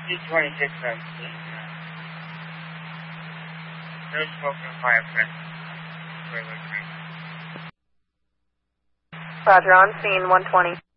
E26 on scene. No smoke, no fire, press. Roger, on scene 120.